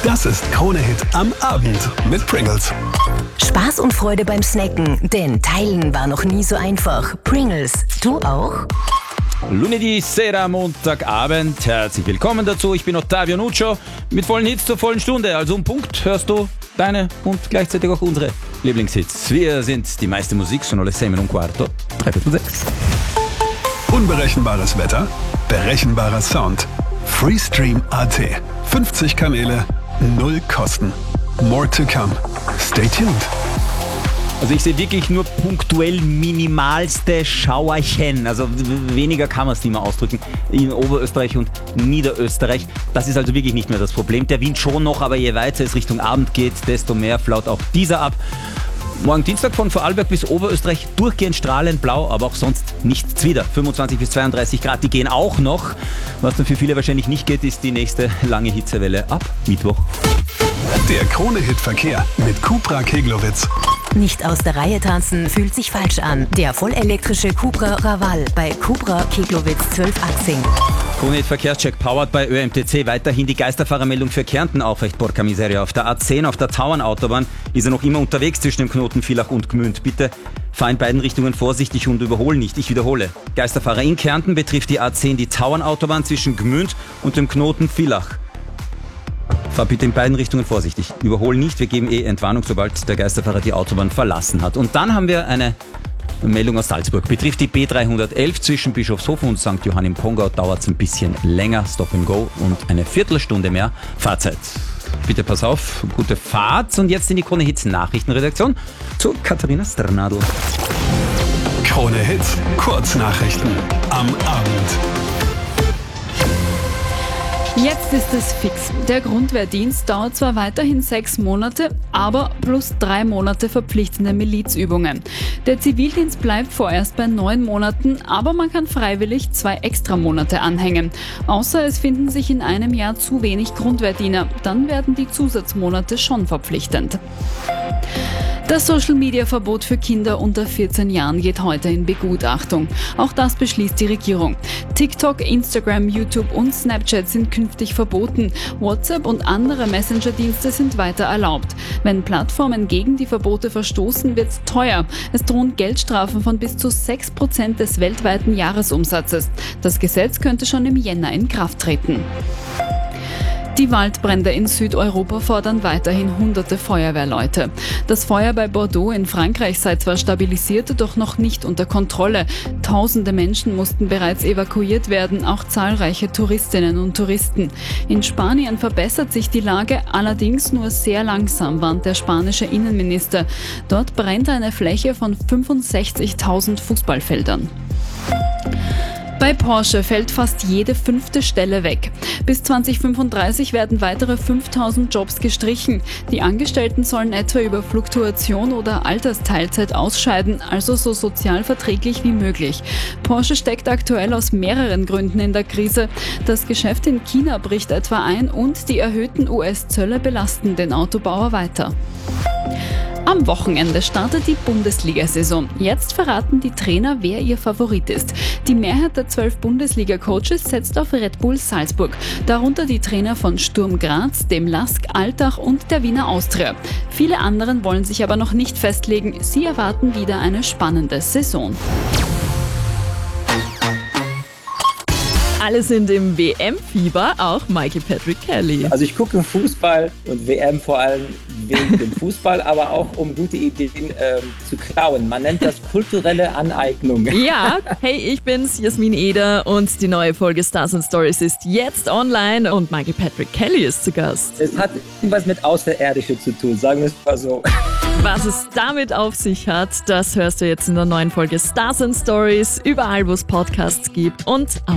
Das ist Krone-Hit am Abend mit Pringles. Spaß und Freude beim Snacken, denn teilen war noch nie so einfach. Pringles, du auch? Lunedì Sera, Montagabend. Herzlich willkommen dazu. Ich bin Ottavio Nuccio mit vollen Hits zur vollen Stunde. Also um Punkt hörst du deine und gleichzeitig auch unsere Lieblingshits. Wir sind die meiste Musik, sono le 6:15, 3/6. Unberechenbares Wetter, berechenbarer Sound. Freestream.at. 50 Kanäle, 0 Kosten. More to come. Stay tuned. Also ich sehe wirklich nur punktuell minimalste Schauerchen. Also weniger kann man es nicht mehr ausdrücken. In Oberösterreich und Niederösterreich. Das ist also wirklich nicht mehr das Problem. Der Wind schon noch, aber je weiter es Richtung Abend geht, desto mehr flaut auch dieser ab. Morgen Dienstag von Vorarlberg bis Oberösterreich durchgehend strahlend blau, aber auch sonst nichts wieder. 25 bis 32 Grad, die gehen auch noch. Was dann für viele wahrscheinlich nicht geht, ist die nächste lange Hitzewelle ab Mittwoch. Der Krone-Hit-Verkehr mit Cupra Keglowitz. Nicht aus der Reihe tanzen fühlt sich falsch an. Der vollelektrische Cupra Raval bei Cupra Keglowitz 12-Achsing. Krone-Hit Verkehrscheck powered bei ÖMTC. Weiterhin die Geisterfahrermeldung für Kärnten aufrecht. Porca Miseria. Auf der A10 auf der Tauernautobahn ist er noch immer unterwegs zwischen dem Knoten Villach und Gmünd. Bitte fahr in beiden Richtungen vorsichtig und überhol nicht. Ich wiederhole. Geisterfahrer in Kärnten betrifft die A10 die Tauernautobahn zwischen Gmünd und dem Knoten Villach. Fahr bitte in beiden Richtungen vorsichtig. Überhol nicht, wir geben Entwarnung, sobald der Geisterfahrer die Autobahn verlassen hat. Und dann haben wir eine Meldung aus Salzburg. Betrifft die B311 zwischen Bischofshofen und St. Johann im Pongau. Dauert es ein bisschen länger, Stop and Go und eine Viertelstunde mehr Fahrzeit. Bitte pass auf, gute Fahrt. Und jetzt in die Krone Hits Nachrichtenredaktion zu Katharina Strnadl. Krone Hits, Kurznachrichten am Abend. Jetzt ist es fix. Der Grundwehrdienst dauert zwar weiterhin 6 Monate, aber plus 3 Monate verpflichtende Milizübungen. Der Zivildienst bleibt vorerst bei 9 Monaten, aber man kann freiwillig 2 extra Monate anhängen. Außer es finden sich in einem Jahr zu wenig Grundwehrdiener, dann werden die Zusatzmonate schon verpflichtend. Das Social-Media-Verbot für Kinder unter 14 Jahren geht heute in Begutachtung. Auch das beschließt die Regierung. TikTok, Instagram, YouTube und Snapchat sind künftig verboten. WhatsApp und andere Messenger-Dienste sind weiter erlaubt. Wenn Plattformen gegen die Verbote verstoßen, wird es teuer. Es drohen Geldstrafen von bis zu 6% des weltweiten Jahresumsatzes. Das Gesetz könnte schon im Jänner in Kraft treten. Die Waldbrände in Südeuropa fordern weiterhin hunderte Feuerwehrleute. Das Feuer bei Bordeaux in Frankreich sei zwar stabilisiert, doch noch nicht unter Kontrolle. Tausende Menschen mussten bereits evakuiert werden, auch zahlreiche Touristinnen und Touristen. In Spanien verbessert sich die Lage, allerdings nur sehr langsam, warnt der spanische Innenminister. Dort brennt eine Fläche von 65.000 Fußballfeldern. Bei Porsche fällt fast jede 5. Stelle weg. Bis 2035 werden weitere 5.000 Jobs gestrichen. Die Angestellten sollen etwa über Fluktuation oder Altersteilzeit ausscheiden, also so sozial verträglich wie möglich. Porsche steckt aktuell aus mehreren Gründen in der Krise. Das Geschäft in China bricht etwa ein und die erhöhten US-Zölle belasten den Autobauer weiter. Am Wochenende startet die Bundesliga-Saison. Jetzt verraten die Trainer, wer ihr Favorit ist. Die Mehrheit der 12 Bundesliga-Coaches setzt auf Red Bull Salzburg. Darunter die Trainer von Sturm Graz, dem LASK Altach und der Wiener Austria. Viele anderen wollen sich aber noch nicht festlegen. Sie erwarten wieder eine spannende Saison. Alle sind im WM-Fieber, auch Michael Patrick Kelly. Also ich gucke Fußball und WM vor allem wegen dem Fußball, aber auch um gute Ideen zu klauen. Man nennt das kulturelle Aneignung. Ja, hey, ich bin's, Jasmin Eder und die neue Folge Stars and Stories ist jetzt online und Michael Patrick Kelly ist zu Gast. Es hat irgendwas mit Außerirdische zu tun, sagen wir es mal so. Was es damit auf sich hat, das hörst du jetzt in der neuen Folge Stars and Stories, überall wo es Podcasts gibt und auf